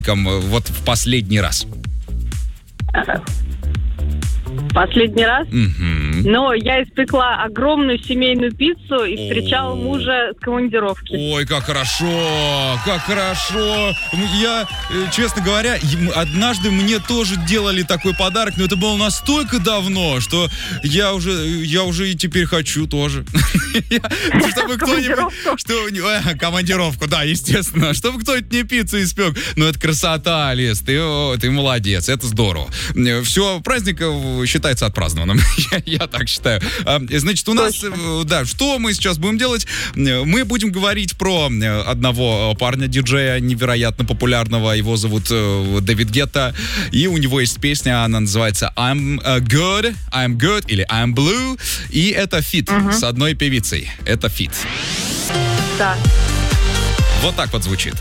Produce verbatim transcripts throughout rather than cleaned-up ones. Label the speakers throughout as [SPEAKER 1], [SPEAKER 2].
[SPEAKER 1] вот в последний раз?
[SPEAKER 2] Последний раз?
[SPEAKER 1] Угу.
[SPEAKER 2] Но я испекла огромную семейную пиццу и встречала мужа с командировки.
[SPEAKER 1] Ой, как хорошо, как хорошо. Я, честно говоря, однажды мне тоже делали такой подарок, но это было настолько давно, что я уже, я уже и теперь хочу тоже. Чтобы кто-нибудь... Командировку, да, естественно. Чтобы кто-нибудь мне пиццу испек. Ну, это красота, Алис, ты молодец, это здорово. Все, праздник считается отпразднованным. я, я так считаю. Значит, у нас, Точно. да, что мы сейчас будем делать? Мы будем говорить про одного парня-диджея невероятно популярного. Его зовут Дэвид Гетта. И у него есть песня, она называется I'm Good, I'm Good или I'm Blue. И это фит угу. с одной певицей. Это фит.
[SPEAKER 2] Да.
[SPEAKER 1] Вот так вот звучит.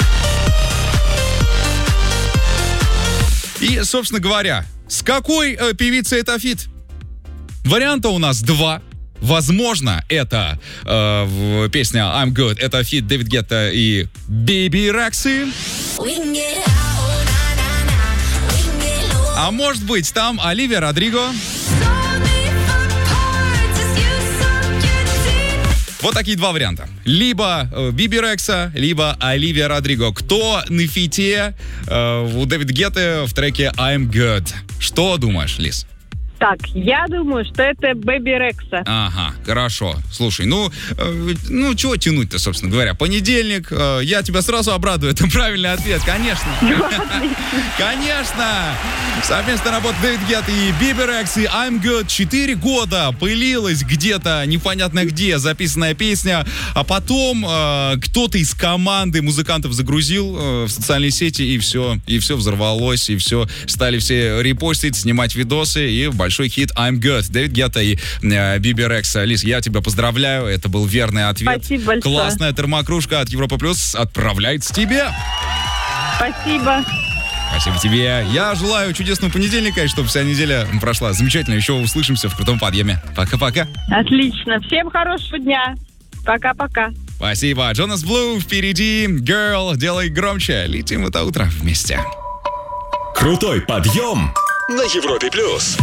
[SPEAKER 1] И, собственно говоря, с какой э, певицей это фит? Варианта у нас два. Возможно, это э, песня I'm Good. Это фит Дэвид Гетта и Биби Рекса. А может быть, там Оливия Родриго. Вот такие два варианта. Либо э, Биби Рекса, либо Оливия Родриго. Кто на фите э, у Дэвида Гетты в треке I'm Good? Что думаешь, Лиз?
[SPEAKER 2] Так, я думаю, что это Биби Рекса.
[SPEAKER 1] Ага, хорошо. Слушай, ну, э, ну чего тянуть-то, собственно говоря? Понедельник, э, я тебя сразу обрадую. Это правильный ответ, конечно. Конечно. Совместная работа Дэвид Гетта и Биби Рекса и I'm Good. Четыре года пылилась где-то, непонятно где, записанная песня. А потом э, кто-то из команды музыкантов загрузил э, в социальные сети, и все, и все взорвалось, и все. Стали все репостить, снимать видосы, и большой Большой хит I'm Good. Дэвид Гетта и э, Биби Рекса. Лиз, я тебя поздравляю. Это был верный ответ.
[SPEAKER 2] Спасибо большое.
[SPEAKER 1] Классная термокружка от Европа Плюс отправляется тебе.
[SPEAKER 2] Спасибо.
[SPEAKER 1] Спасибо тебе. Я желаю чудесного понедельника, и чтобы вся неделя прошла замечательно. Еще услышимся в крутом подъеме. Пока-пока.
[SPEAKER 2] Отлично. Всем хорошего дня. Пока-пока.
[SPEAKER 1] Спасибо. Джонас Блу впереди. Girl, делай громче. Летим это утро вместе.
[SPEAKER 3] Крутой подъем на Европе Плюс.